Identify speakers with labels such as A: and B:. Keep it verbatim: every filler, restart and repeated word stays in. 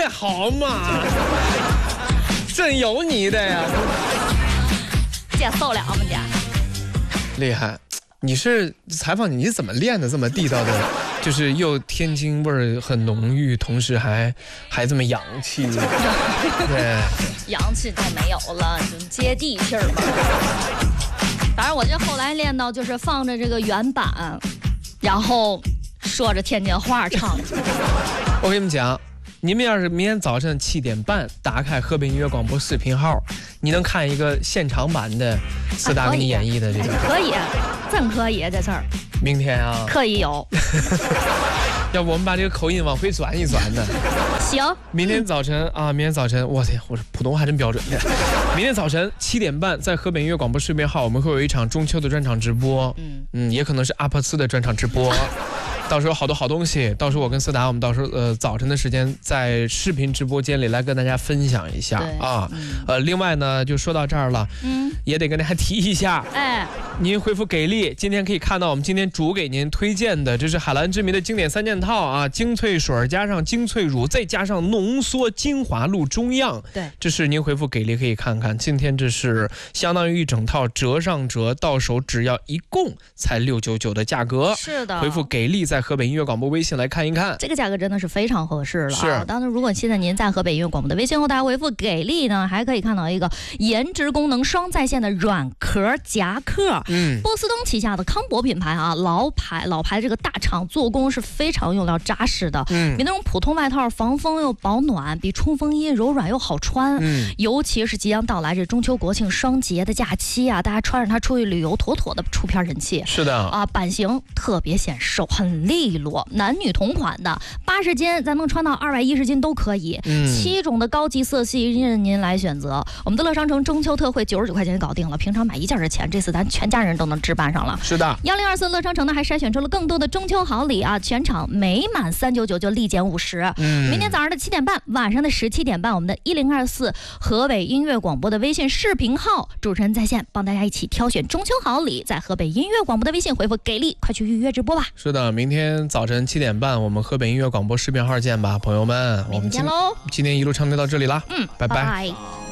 A: 也好嘛，真有你的呀！
B: 接受了吗姐？
A: 厉害！你是采访你，你怎么练的这么地道的？就是又天津味儿很浓郁，同时还还这么洋气。对，
B: 洋气倒没有了，就接地气儿嘛。反正我这后来练到就是放着这个原版，然后说着天津话唱。
A: 我跟你们讲，你们要是明天早上七点半打开河北音乐广播视频号，你能看一个现场版的四大给你演绎的这个，
B: 哎、可以，真可以这事儿。
A: 明天啊，
B: 可以有。
A: 要不我们把这个口音往回转一转呢？
B: 行。
A: 明天早晨啊，明天早晨，我天，我普通话真标准的。明天早晨七点半，在河北音乐广播视频号，我们会有一场中秋的专场直播。嗯嗯，也可能是阿帕斯的专场直播。到时候好多好东西，到时候我跟思达，我们到时候呃早晨的时间在视频直播间里来跟大家分享一下啊。嗯、呃，另外呢，就说到这儿了，嗯，也得跟大家提一下，哎，您回复给力，今天可以看到我们今天主给您推荐的，这是海蓝之谜的经典三件套啊，精粹水加上精粹乳，再加上浓缩精华露中样，对，这是您回复给力可以看看，今天这是相当于一整套折上折，到手只要一共才六九九的价格，是的，回复给力在。在河北音乐广播微信来看一看，这个价格真的是非常合适了、啊。是，当然，如果现在您在河北音乐广播的微信后台回复“给力”呢，还可以看到一个颜值功能双在线的软壳夹克。嗯，波司登旗下的康博品牌啊，老牌老牌这个大厂，做工是非常用料扎实的。嗯，比那种普通外套防风又保暖，比冲锋衣柔软又好穿。嗯，尤其是即将到来这中秋国庆双节的假期啊，大家穿着它出去旅游，妥妥的出片人气。是的啊，版型特别显瘦，很利落，男女同款的，八十斤咱能穿到二百一十斤都可以。嗯，七种的高级色系任您来选择。我们的乐商城中秋特惠九十九块钱搞定了，平常买一件的钱，这次咱全家人都能置办上了。是的，幺零二四乐商城呢还筛选出了更多的中秋好礼啊，全场每满三九九就立减五十。嗯，明天早上的七点半，晚上的十七点半，我们的一零二四河北音乐广播的微信视频号，主持人在线帮大家一起挑选中秋好礼，在河北音乐广播的微信回复给力，快去预约直播吧。是的，明天。明天早晨七点半，我们河北音乐广播视频号见吧，朋友们。我们今天喽，今天一路畅聊到这里啦，嗯，拜拜。拜拜。